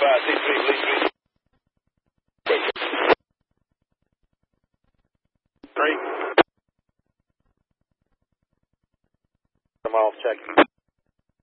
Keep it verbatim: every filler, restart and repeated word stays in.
five six three, please. Three. I'm off checking.